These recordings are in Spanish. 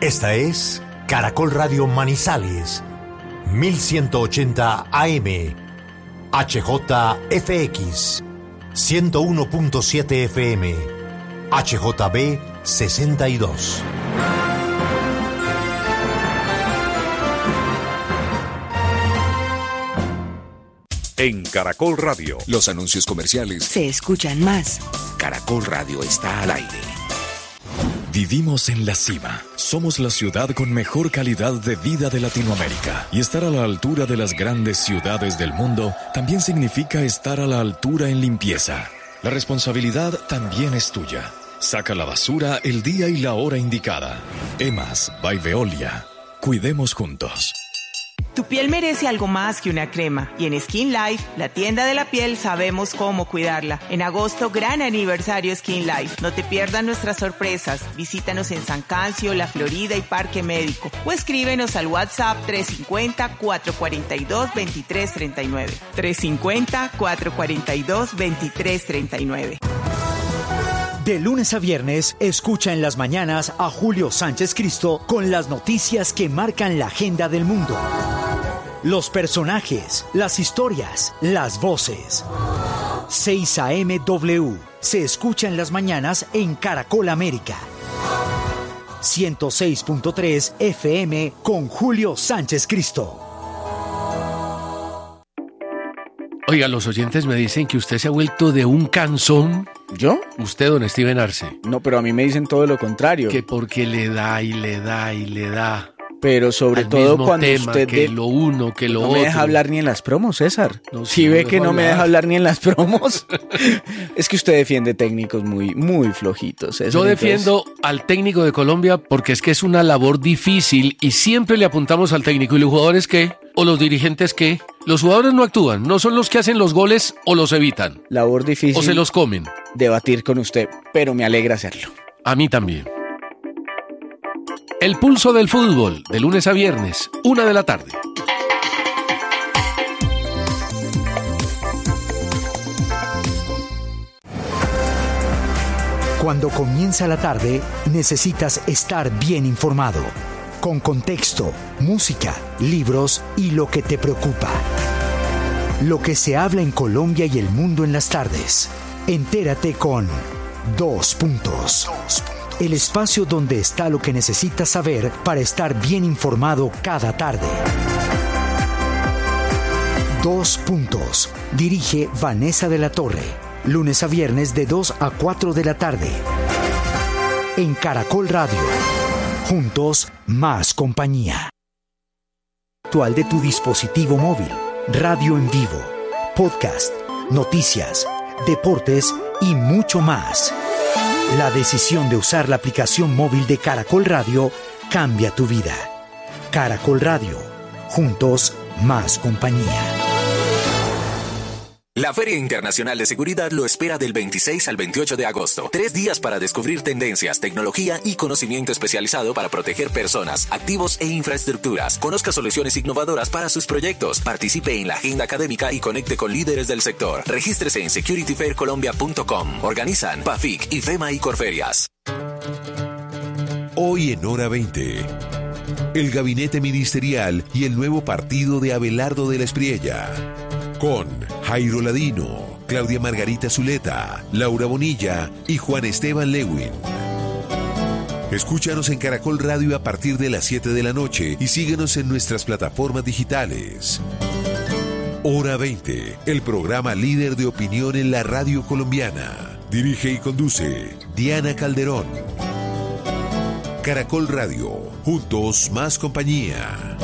Esta es Caracol Radio Manizales, 1180 AM, HJFX, 101.7 FM, HJB 62. En Caracol Radio, los anuncios comerciales se escuchan más. Caracol Radio está al aire. Vivimos en la cima. Somos la ciudad con mejor calidad de vida de Latinoamérica. Y estar a la altura de las grandes ciudades del mundo también significa estar a la altura en limpieza. La responsabilidad también es tuya. Saca la basura el día y la hora indicada. EMAS by Veolia. Cuidemos juntos. Tu piel merece algo más que una crema y en Skin Life, la tienda de la piel, sabemos cómo cuidarla. En agosto, gran aniversario Skin Life. No te pierdas nuestras sorpresas. Visítanos en San Cancio, La Florida y Parque Médico o escríbenos al WhatsApp 350-442-2339. 350-442-2339. De lunes a viernes, escucha en las mañanas a Julio Sánchez Cristo con las noticias que marcan la agenda del mundo. Los personajes, las historias, las voces. 6 AM-W se escucha en las mañanas en Caracol América. 106.3 FM con Julio Sánchez Cristo. Oiga, los oyentes me dicen que usted se ha vuelto de un cansón. ¿Yo? Usted, don Steven Arce. No, pero a mí me dicen todo lo contrario. Que porque le da y le da y le da. Pero sobre al todo mismo cuando tema, usted... que lo uno, que lo no otro. me deja hablar ni en las promos, César. No, si sí, ve que no me deja hablar ni en las promos. Es que usted defiende técnicos muy, muy flojitos, César. Yo defiendo al técnico de Colombia porque es que es una labor difícil y siempre le apuntamos al técnico. ¿Y los jugadores qué? ¿O los dirigentes qué? Los jugadores no actúan, no son los que hacen los goles o los evitan. Labor difícil. O se los comen. Debatir con usted, pero me alegra hacerlo. A mí también. El pulso del fútbol, de lunes a viernes, 1 de la tarde. Cuando comienza la tarde, necesitas estar bien informado. Con contexto, música, libros y lo que te preocupa. Lo que se habla en Colombia y el mundo en las tardes. Entérate con 2 Puntos. El espacio donde está lo que necesitas saber para estar bien informado cada tarde. 2 Puntos. Dirige Vanessa de la Torre. Lunes a viernes de 2 a 4 de la tarde. En Caracol Radio. Juntos, más compañía. Actual de tu dispositivo móvil. Radio en vivo. Podcast. Noticias. Deportes y mucho más. La decisión de usar la aplicación móvil de Caracol Radio cambia tu vida. Caracol Radio. Juntos, más compañía. La Feria Internacional de Seguridad lo espera del 26 al 28 de agosto. 3 días para descubrir tendencias, tecnología y conocimiento especializado para proteger personas, activos e infraestructuras. Conozca soluciones innovadoras para sus proyectos. Participe en la agenda académica y conecte con líderes del sector. Regístrese en securityfaircolombia.com. Organizan PAFIC, IFEMA y Corferias. Hoy en Hora 20. El gabinete ministerial y el nuevo partido de Abelardo de la Espriella. Con Jairo Ladino, Claudia Margarita Zuleta, Laura Bonilla y Juan Esteban Lewin. Escúchanos en Caracol Radio a partir de las 7 de la noche y síguenos en nuestras plataformas digitales. Hora 20, el programa líder de opinión en la radio colombiana. Dirige y conduce Diana Calderón. Caracol Radio, juntos más compañía.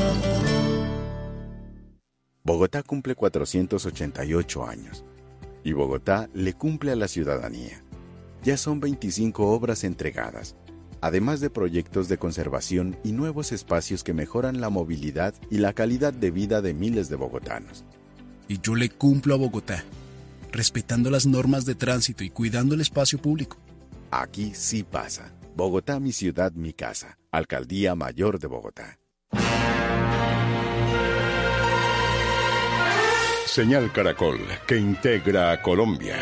Bogotá cumple 488 años y Bogotá le cumple a la ciudadanía. Ya son 25 obras entregadas, además de proyectos de conservación y nuevos espacios que mejoran la movilidad y la calidad de vida de miles de bogotanos. Y yo le cumplo a Bogotá, respetando las normas de tránsito y cuidando el espacio público. Aquí sí pasa. Bogotá, mi ciudad, mi casa. Alcaldía Mayor de Bogotá. Señal Caracol, que integra a Colombia.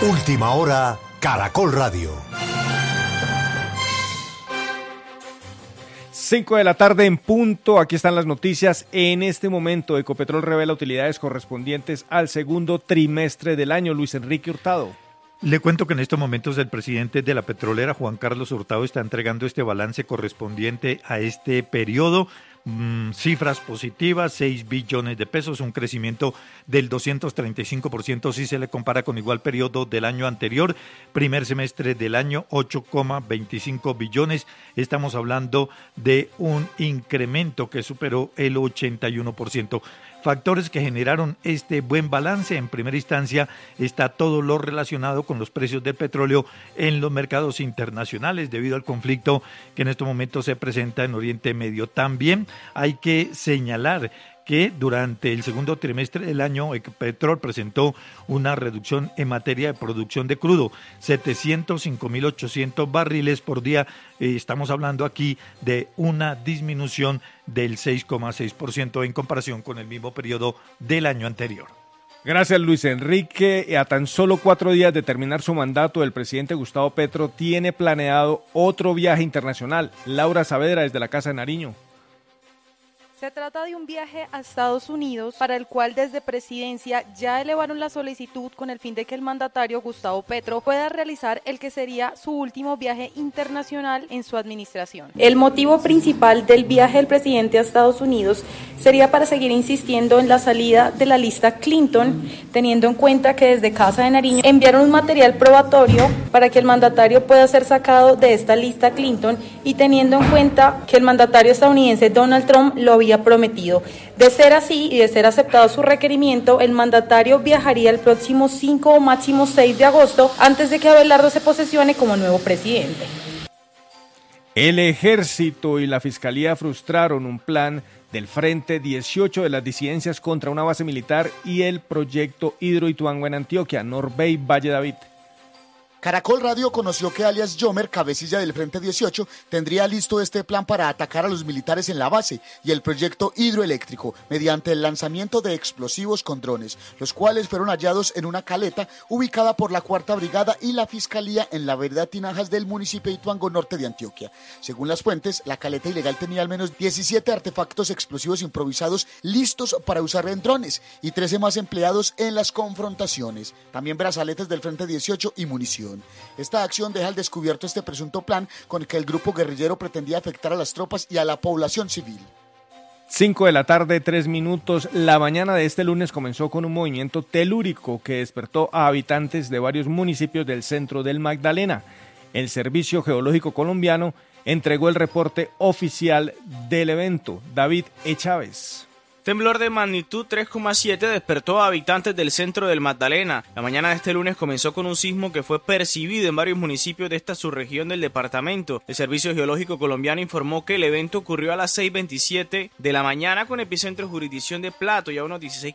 Última hora, Caracol Radio. 5 de la tarde en punto, aquí están las noticias. En este momento, Ecopetrol revela utilidades correspondientes al segundo trimestre del año. Luis Enrique Hurtado. Le cuento que en estos momentos el presidente de la petrolera, Juan Carlos Hurtado, está entregando este balance correspondiente a este periodo. Cifras positivas, 6 billones de pesos, un crecimiento del 235% si se le compara con igual periodo del año anterior. Primer semestre del año, 8,25 billones. Estamos hablando de un incremento que superó el 81%. Factores que generaron este buen balance, en primera instancia está todo lo relacionado con los precios del petróleo en los mercados internacionales debido al conflicto que en estos momentos se presenta en Oriente Medio. También hay que señalar que durante el segundo trimestre del año Ecopetrol presentó una reducción en materia de producción de crudo, 705.800 barriles por día. Estamos hablando aquí de una disminución del 6,6% en comparación con el mismo periodo del año anterior. Gracias, Luis Enrique. A tan solo 4 días de terminar su mandato, el presidente Gustavo Petro tiene planeado otro viaje internacional. Laura Saavedra, desde la Casa de Nariño. Se trata de un viaje a Estados Unidos para el cual desde Presidencia ya elevaron la solicitud con el fin de que el mandatario Gustavo Petro pueda realizar el que sería su último viaje internacional en su administración. El motivo principal del viaje del presidente a Estados Unidos sería para seguir insistiendo en la salida de la lista Clinton, teniendo en cuenta que desde Casa de Nariño enviaron un material probatorio para que el mandatario pueda ser sacado de esta lista Clinton y teniendo en cuenta que el mandatario estadounidense Donald Trump lo había prometido. De ser así y de ser aceptado su requerimiento, el mandatario viajaría el próximo 5 o máximo 6 de agosto antes de que Abelardo se posesione como nuevo presidente. El Ejército y la Fiscalía frustraron un plan del Frente 18 de las disidencias contra una base militar y el proyecto Hidroituango en Antioquia. Norbey Valle David. Caracol Radio conoció que alias Yomer, cabecilla del Frente 18, tendría listo este plan para atacar a los militares en la base y el proyecto hidroeléctrico mediante el lanzamiento de explosivos con drones, los cuales fueron hallados en una caleta ubicada por la 4ª Brigada y la Fiscalía en la vereda Tinajas del municipio de Ituango, norte de Antioquia. Según las fuentes, la caleta ilegal tenía al menos 17 artefactos explosivos improvisados listos para usar en drones y 13 más empleados en las confrontaciones. También brazaletes del Frente 18 y munición. Esta acción deja al descubierto este presunto plan con el que el grupo guerrillero pretendía afectar a las tropas y a la población civil. 5 de la tarde, 3 minutos. La mañana de este lunes comenzó con un movimiento telúrico que despertó a habitantes de varios municipios del centro del Magdalena. El Servicio Geológico Colombiano entregó el reporte oficial del evento. David E. Chávez. Temblor de magnitud 3,7 despertó a habitantes del centro del Magdalena. La mañana de este lunes comenzó con un sismo que fue percibido en varios municipios de esta subregión del departamento. El Servicio Geológico Colombiano informó que el evento ocurrió a las 6:27 de la mañana con epicentro en jurisdicción de Plato y a unos 16